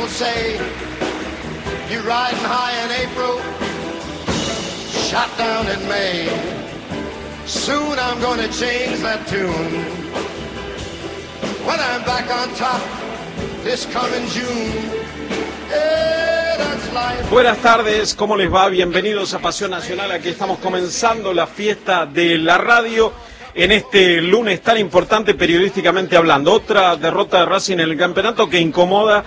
people say you're riding high in April, shot down in May. Soon I'm gonna change that tune. When I'm back on top this coming June. Buenas tardes, ¿cómo les va? Bienvenidos a Pasión Nacional. Aquí estamos comenzando la fiesta de la radio en este lunes tan importante periodísticamente hablando. Otra derrota de Racing en el campeonato que incomoda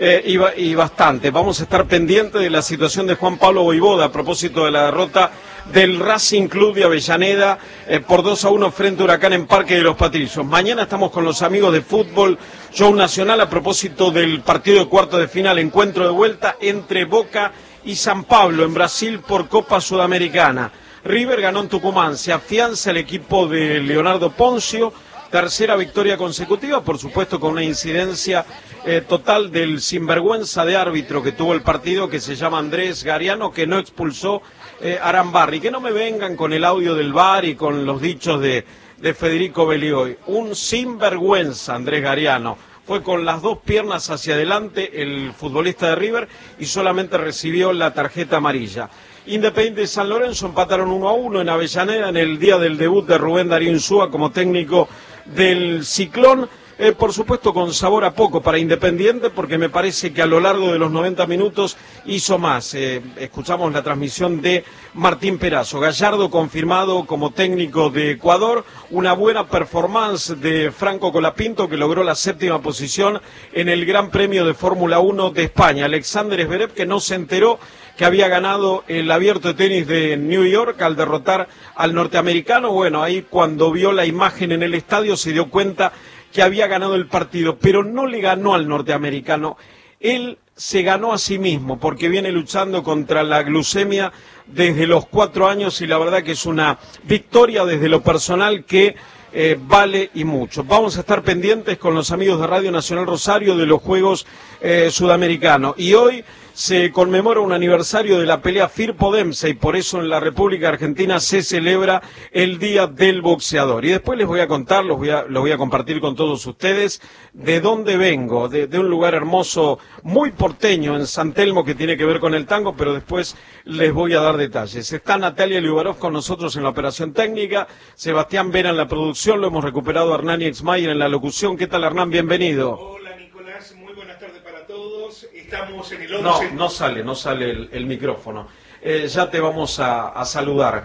y bastante. Vamos a estar pendientes de la situación de Juan Pablo Vojvoda a propósito de la derrota del Racing Club de Avellaneda por 2-1 frente a Huracán en Parque de los Patricios. Mañana estamos con los amigos de Fútbol Show Nacional a propósito del partido de cuartos de final, encuentro de vuelta entre Boca y San Pablo en Brasil por Copa Sudamericana. River ganó en Tucumán, se afianza el equipo de Leonardo Poncio, tercera victoria consecutiva, por supuesto con una incidencia total del sinvergüenza de árbitro que tuvo el partido, que se llama Andrés Gariano, que no expulsó Arambarri. Que no me vengan con el audio del VAR y con los dichos de Federico Belioy. Un sinvergüenza Andrés Gariano. Fue con las dos piernas hacia adelante el futbolista de River y solamente recibió la tarjeta amarilla. Independiente de San Lorenzo empataron 1-1 en Avellaneda en el día del debut de Rubén Darío Insúa como técnico del Ciclón. Por supuesto con sabor a poco para Independiente, porque me parece que a lo largo de los 90 minutos hizo más. Escuchamos la transmisión de Martín Perazo. Gallardo confirmado como técnico de Ecuador, una buena performance de Franco Colapinto, que logró la 7ª posición en el Gran Premio de Fórmula 1 de España. Alexander Zverev, que no se enteró que había ganado el Abierto de Tenis de New York al derrotar al norteamericano. Bueno, ahí cuando vio la imagen en el estadio se dio cuenta que había ganado el partido, pero no le ganó al norteamericano. Él se ganó a sí mismo, porque viene luchando contra la glucemia desde los 4 años y la verdad que es una victoria desde lo personal que vale y mucho. Vamos a estar pendientes con los amigos de Radio Nacional Rosario de los Juegos Sudamericanos. Y hoy se conmemora un aniversario de la pelea Firpo-Dempsey y por eso en la República Argentina se celebra el Día del Boxeador. Y después les voy a contar, lo voy a compartir con todos ustedes, de dónde vengo, de un lugar hermoso, muy porteño en San Telmo, que tiene que ver con el tango, pero después les voy a dar detalles. Está Natalia Liubarov con nosotros en la operación técnica, Sebastián Vera en la producción, lo hemos recuperado a Hernán Exmayer en la locución. ¿Qué tal, Hernán? Bienvenido. Hola, Nicolás, muy buenas tardes para todos. Estamos en el 11. No sale el micrófono. Ya te vamos a saludar.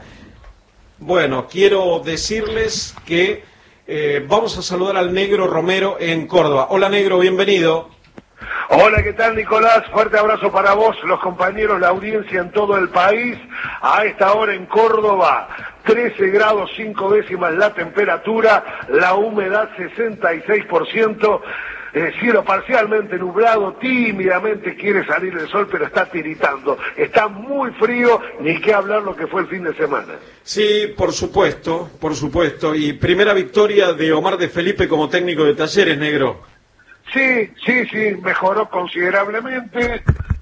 Bueno, quiero decirles que vamos a saludar al Negro Romero en Córdoba. Hola, Negro, bienvenido. Hola, ¿qué tal, Nicolás? Fuerte abrazo para vos, los compañeros, la audiencia en todo el país. A esta hora en Córdoba, 13 grados 5 décimas la temperatura, la humedad 66%, cielo parcialmente nublado, tímidamente quiere salir el sol, pero está tiritando. Está muy frío, ni qué hablar lo que fue el fin de semana. Sí, por supuesto. Y primera victoria de Omar de Felipe como técnico de Talleres, Negro. Sí, mejoró considerablemente,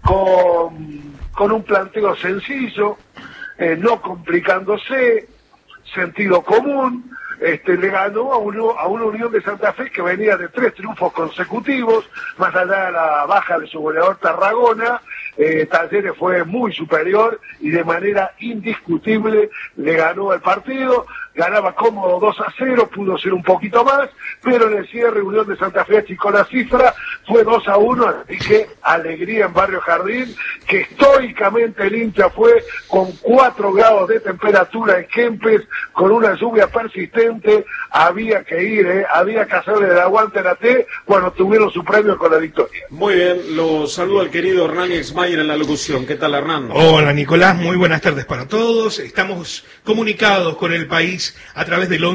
con un planteo sencillo, no complicándose, sentido común. Le ganó a una Unión de Santa Fe que venía de 3 triunfos consecutivos, más allá de la baja de su goleador Tarragona. Talleres fue muy superior y de manera indiscutible le ganó el partido. Ganaba cómodo 2-0, pudo ser un poquito más, pero en el cierre Unión de Santa Fe achicó la cifra, fue 2-1, así que alegría en Barrio Jardín, que históricamente el hincha fue con 4 grados de temperatura en Kempes, con una lluvia persistente. Había que ir, había que hacerle el aguante a la T cuando tuvieron su premio con la victoria. Muy bien, lo saludo al querido Hernán Exmayer en la locución. ¿Qué tal, Hernán? Hola, Nicolás, muy buenas tardes para todos. Estamos comunicados con el país a través del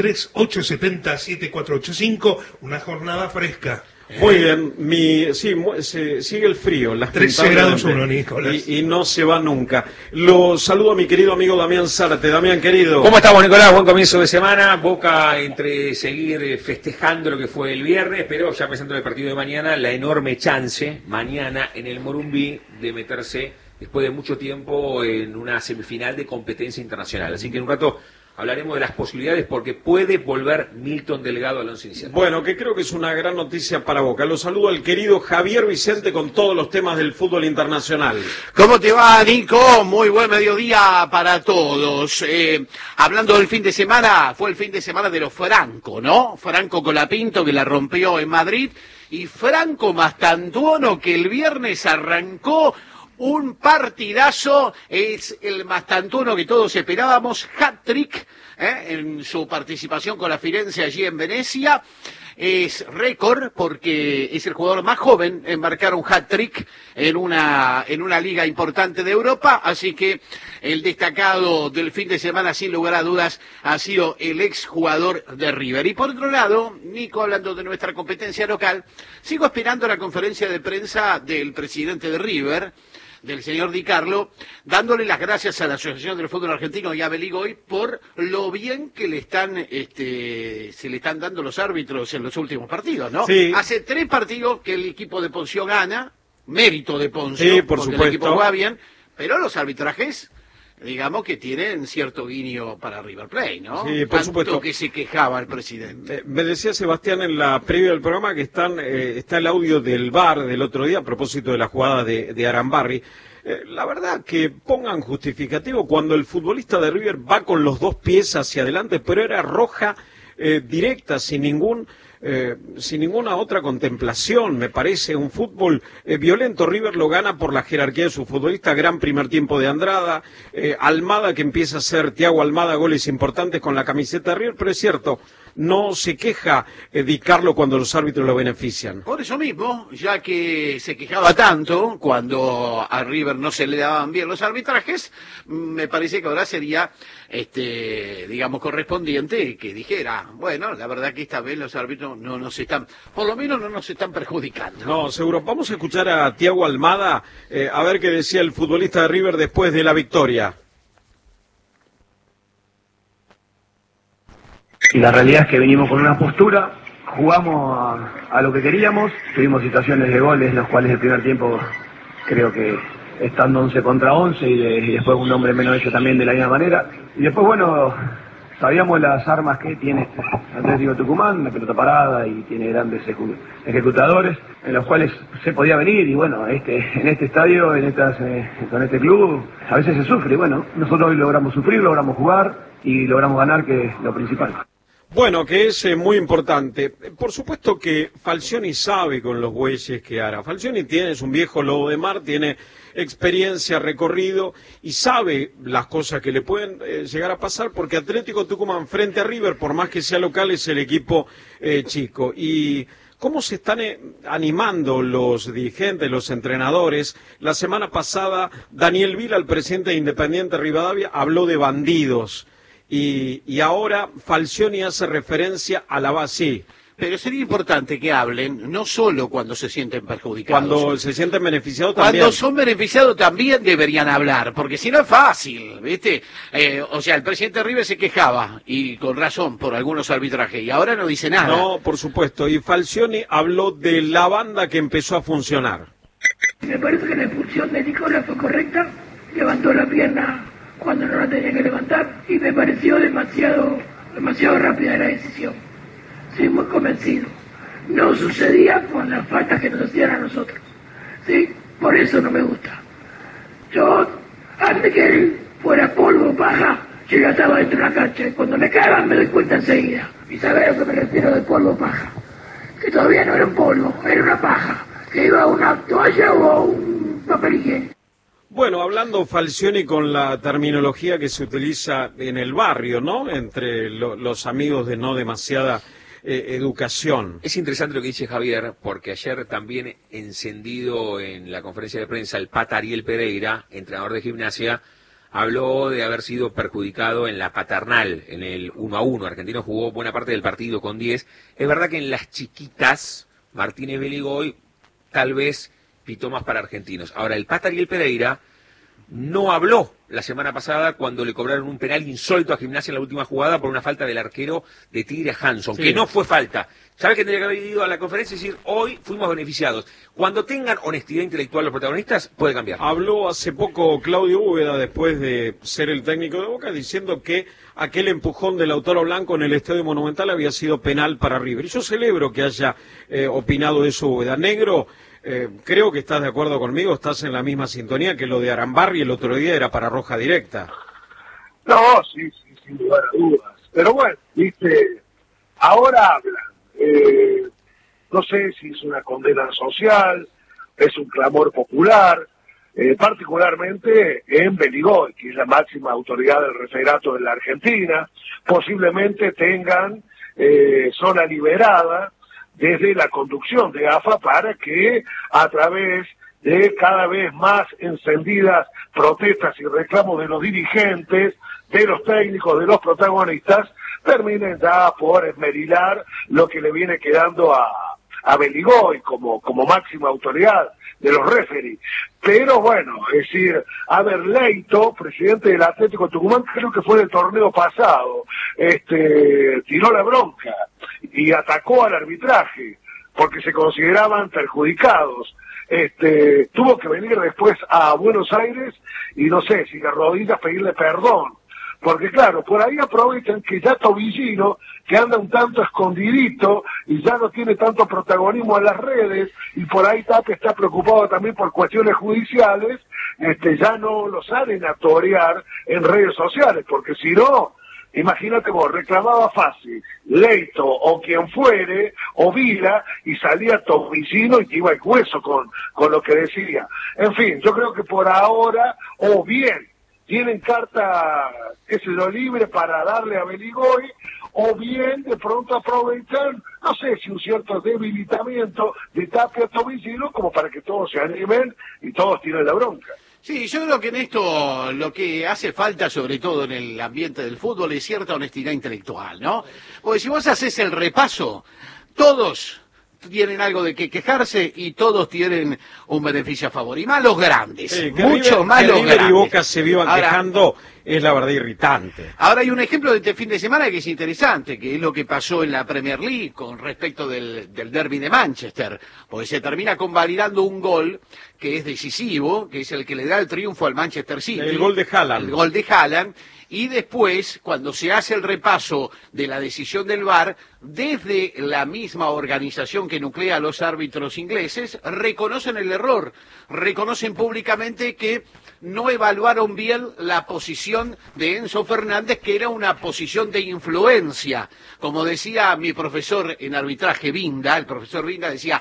11-3870-7485, una jornada fresca. Muy bien, sigue el frío. 13 grados 1, Nicolás. Y no se va nunca. Lo saludo a mi querido amigo Damián Zárate. Damián, querido. ¿Cómo estamos, Nicolás? Buen comienzo de semana. Boca entre seguir festejando lo que fue el viernes, pero ya pensando en el partido de mañana, la enorme chance mañana en el Morumbí de meterse después de mucho tiempo en una semifinal de competencia internacional. Así que en un rato hablaremos de las posibilidades porque puede volver Milton Delgado al once inicial. Bueno, que creo que es una gran noticia para Boca. Lo saludo al querido Javier Vicente con todos los temas del fútbol internacional. ¿Cómo te va, Nico? Muy buen mediodía para todos. Hablando del fin de semana, fue el fin de semana de los Franco, ¿no? Franco Colapinto, que la rompió en Madrid, y Franco Mastantuono, que el viernes arrancó un partidazo. Es el Mastantuono que todos esperábamos, hat-trick, en su participación con la Firenze allí en Venecia. Es récord porque es el jugador más joven en marcar un hat-trick en una liga importante de Europa, así que el destacado del fin de semana, sin lugar a dudas, ha sido el exjugador de River. Y por otro lado, Nico, hablando de nuestra competencia local, sigo esperando la conferencia de prensa del presidente de River, del señor Di Carlo, dándole las gracias a la Asociación del Fútbol Argentino y a Beligoy por lo bien que se le están dando los árbitros en los últimos partidos, ¿no? Sí. Hace 3 partidos que el equipo de Poncio gana, mérito de Poncio, Sí, por porque supuesto. el equipo va bien, pero los arbitrajes, digamos que tienen cierto guiño para River Plate, ¿no? Sí, por Tanto supuesto. que se quejaba el presidente. Me decía Sebastián en la previa del programa que está el audio del VAR del otro día a propósito de la jugada de Arambarri. La verdad que pongan justificativo cuando el futbolista de River va con los 2 pies hacia adelante, pero era roja directa, sin ninguna otra contemplación. Me parece un fútbol violento. River lo gana por la jerarquía de su futbolista. Gran primer tiempo de Andrada, Almada, que empieza a hacer, Thiago Almada, goles importantes con la camiseta de River, pero es cierto, no se queja Di Carlo cuando los árbitros lo benefician. Por eso mismo, ya que se quejaba tanto cuando a River no se le daban bien los arbitrajes, me parece que ahora sería, digamos, correspondiente que dijera, bueno, la verdad que esta vez los árbitros no nos están, por lo menos no nos están perjudicando. No, seguro. Vamos a escuchar a Thiago Almada, a ver qué decía el futbolista de River después de la victoria. Y la realidad es que venimos con una postura, jugamos a lo que queríamos, tuvimos situaciones de goles, los cuales el primer tiempo creo que estando 11 contra 11 y después un hombre menos hecho también de la misma manera. Y después, bueno, sabíamos las armas que tiene Atlético Tucumán, la pelota parada y tiene grandes ejecutadores, en los cuales se podía venir y bueno, en este estadio, con este club, a veces se sufre y bueno, nosotros hoy logramos sufrir, logramos jugar y logramos ganar, que es lo principal. Bueno, que es muy importante. Por supuesto que Falcioni sabe con los bueyes que hará. Falcioni es un viejo lobo de mar, tiene experiencia, recorrido y sabe las cosas que le pueden llegar a pasar porque Atlético Tucumán frente a River, por más que sea local, es el equipo chico. Y cómo se están animando los dirigentes, los entrenadores. La semana pasada Daniel Vila, el presidente de Independiente Rivadavia, habló de bandidos. Y ahora Falcioni hace referencia a la base. Pero sería importante que hablen, no solo cuando se sienten perjudicados. Cuando se sienten beneficiados también. Cuando son beneficiados también deberían hablar, porque si no es fácil, ¿viste? O sea, el presidente de River se quejaba, y con razón, por algunos arbitrajes, y ahora no dice nada. No, por supuesto. Y Falcioni habló de la banda que empezó a funcionar. Me parece que la expulsión de Nicolás fue correcta, levantó la pierna cuando no la tenía que levantar, y me pareció demasiado rápida la decisión. Estoy muy convencido. No sucedía con las faltas que nos hacían a nosotros. ¿Sí? Por eso no me gusta. Yo, antes que él fuera polvo o paja, yo ya estaba dentro de la cancha. Y cuando me cagan me doy cuenta enseguida. Y sabés a lo que me refiero de polvo o paja. Que todavía no era un polvo, era una paja. Que iba a una toalla o a un papel higiénico. Bueno, hablando Falcioni con la terminología que se utiliza en el barrio, ¿no? Entre los amigos de no demasiada educación. Es interesante lo que dice Javier, porque ayer también encendido en la conferencia de prensa el Pata Ariel Pereira, entrenador de Gimnasia, habló de haber sido perjudicado en la paternal, en el 1-1. Argentino jugó buena parte del partido con 10. Es verdad que en las chiquitas, Martínez Beligoy tal vez pitó más para Argentinos. Ahora, el Pata Ariel Pereira no habló la semana pasada cuando le cobraron un penal insólito a Gimnasia en la última jugada por una falta del arquero de Tigre Hanson, sí, que no fue falta, ¿Sabes que tendría que haber ido a la conferencia y decir, hoy fuimos beneficiados? Cuando tengan honestidad intelectual los protagonistas, puede cambiar. Habló hace poco Claudio Úbeda, después de ser el técnico de Boca, diciendo que aquel empujón del Lautaro Blanco en el Estadio Monumental había sido penal para River. Y yo celebro que haya opinado eso Úbeda. Negro, creo que estás de acuerdo conmigo, estás en la misma sintonía que lo de Arambarri el otro día era para roja directa. No, sí, sin lugar a dudas. Pero bueno, viste, ahora hablan. No sé si es una condena social, es un clamor popular, particularmente en Beligoy, que es la máxima autoridad del referato de la Argentina. Posiblemente tengan zona liberada desde la conducción de AFA para que a través de cada vez más encendidas protestas y reclamos de los dirigentes, de los técnicos, de los protagonistas, terminen ya por esmerilar lo que le viene quedando a Beligoy como máxima autoridad de los referees. Pero bueno, es decir, Leito, presidente del Atlético Tucumán, creo que fue del torneo pasado, tiró la bronca y atacó al arbitraje porque se consideraban perjudicados. Tuvo que venir después a Buenos Aires y no sé si de rodillas pedirle perdón. Porque claro, por ahí aprovechan que ya Tobillino, que anda un tanto escondidito y ya no tiene tanto protagonismo en las redes, y por ahí Tapia está preocupado también por cuestiones judiciales, ya no lo salen a torear en redes sociales, porque si no, imagínate vos, reclamaba fácil, Leito o quien fuere, o Vila, y salía Tobillino y te iba el hueso con lo que decía. En fin, yo creo que por ahora, o bien, tienen carta, qué sé yo, libre para darle a Beligoy, o bien de pronto aprovechan, no sé si un cierto debilitamiento de Tapia Tobillino como para que todos se animen y todos tiren la bronca. Sí, yo creo que en esto lo que hace falta, sobre todo en el ambiente del fútbol, es cierta honestidad intelectual, ¿no? Porque si vos haces el repaso, todos tienen algo de que quejarse y todos tienen un beneficio a favor. Y más los grandes, mucho más los grandes. Y Boca se vivan quejando, es la verdad irritante. Ahora hay un ejemplo de este fin de semana que es interesante, que es lo que pasó en la Premier League con respecto del derbi de Manchester, porque se termina convalidando un gol que es decisivo, que es el que le da el triunfo al Manchester City. El gol de Haaland. El gol de Haaland. Y después, cuando se hace el repaso de la decisión del VAR, desde la misma organización que nuclea a los árbitros ingleses, reconocen el error, reconocen públicamente que no evaluaron bien la posición de Enzo Fernández, que era una posición de influencia. Como decía mi profesor en arbitraje, Vinda, el profesor Vinda decía,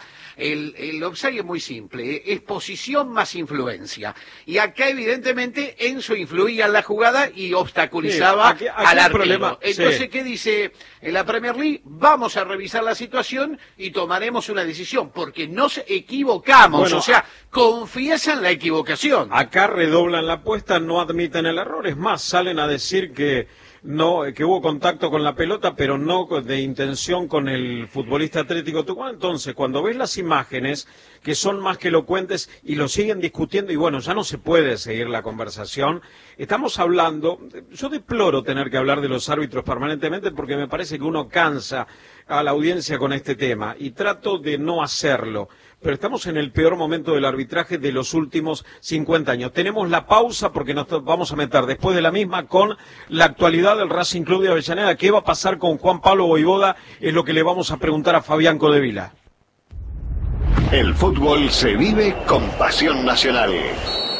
el offside es muy simple, es posición más influencia. Y acá evidentemente Enzo influía en la jugada y obstaculizaba al arquero. Problema, entonces, sí. ¿Qué dice en la Premier League? Vamos a revisar la situación y tomaremos una decisión, porque nos equivocamos, bueno, o sea, confiesan la equivocación. Acá redoblan la apuesta, no admiten el error, es más, salen a decir que hubo contacto con la pelota, pero no de intención con el futbolista Atlético Tucumán. Entonces, cuando ves las imágenes, que son más que elocuentes, y lo siguen discutiendo, y bueno, ya no se puede seguir la conversación. Estamos hablando, yo deploro tener que hablar de los árbitros permanentemente, porque me parece que uno cansa a la audiencia con este tema, y trato de no hacerlo. Pero estamos en el peor momento del arbitraje de los últimos 50 años. Tenemos la pausa porque nos vamos a meter después de la misma con la actualidad del Racing Club de Avellaneda. ¿Qué va a pasar con Juan Pablo Voivoda? Es lo que le vamos a preguntar a Fabián Codevila. El fútbol se vive con pasión nacional.